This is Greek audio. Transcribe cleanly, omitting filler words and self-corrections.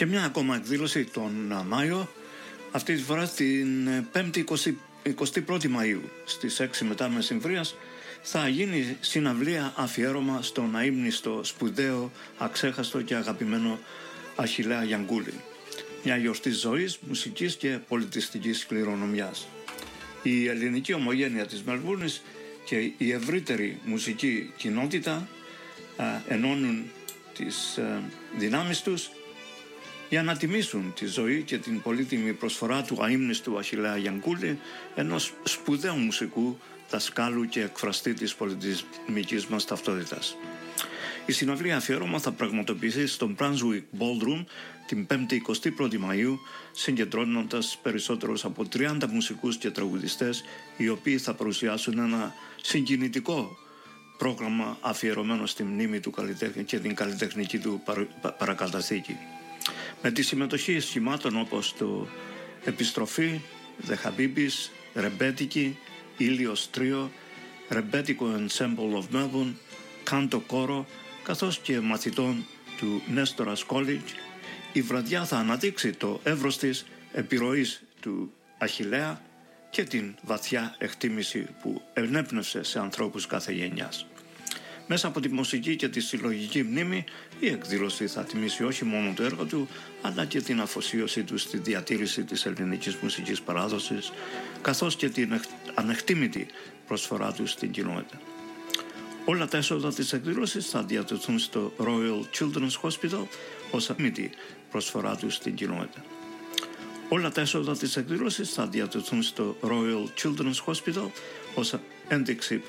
Και μια ακόμα εκδήλωση τον Μάιο, αυτή τη φορά την 5η 21η Μαΐου στις 6 μετά μεσημβρίας θα γίνει συναυλία αφιέρωμα στον αείμνηστο, σπουδαίο, αξέχαστο και αγαπημένο Αχιλλέα Γιανγκούλη. Μια γιορτή ζωής, μουσικής και πολιτιστικής κληρονομιάς. Η ελληνική ομογένεια της Μελβούρνης και η ευρύτερη μουσική κοινότητα ενώνουν τις δυνάμεις τους για να τιμήσουν τη ζωή και την πολύτιμη προσφορά του αείμνηστου Αχιλλέα Γιανγκούλη, ενός σπουδαίου μουσικού, δασκάλου και εκφραστή της πολιτισμικής μας ταυτότητας. Η συναυλία αφιέρωμα θα πραγματοποιηθεί στο Brunswick Ballroom την 5η 21η Μαΐου, συγκεντρώνοντας περισσότερους από 30 μουσικούς και τραγουδιστές, οι οποίοι θα παρουσιάσουν ένα συγκινητικό πρόγραμμα αφιερωμένο στη μνήμη του καλλιτέχνη και την καλλιτεχνική του παρακαταθήκη. Με τη συμμετοχή σχημάτων όπως το Επιστροφή, The Habibis, Ρεμπέτικη, Ήλιος Τρίο, Ρεμπέτικο Ensemble of Melbourne, Κάντο Κόρο, καθώς και μαθητών του Νέστορας College, η βραδιά θα αναδείξει το εύρος της επιρροής του Αχιλλέα και την βαθιά εκτίμηση που ενέπνευσε σε ανθρώπους κάθε γενιάς. Μέσα από τη μουσική και τη συλλογική μνήμη, η εκδήλωση θα τιμήσει όχι μόνο το έργο του, αλλά και την αφοσίωσή του στη διατήρηση της ελληνικής μουσικής παράδοσης, καθώς και την ανεκτήμητη προσφορά του στην κοινότητα. Όλα τα έσοδα της εκδήλωσης θα διατεθούν στο Royal Children's Hospital ως αμύτη προσφορά του στην κοινότητα. Όλα τα έσοδα της εκδήλωσης θα διατεθούν στο Royal Children's Hospital ως ένδειξη